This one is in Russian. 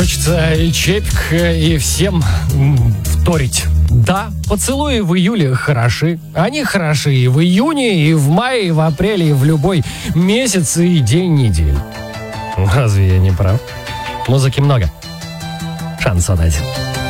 хочется чепик и всем вторить. Да, поцелуи в июле хороши. Они хороши и в июне, и в мае, и в апреле, и в любой месяц и день недели. Разве я не прав? Музыки много. Шансон один.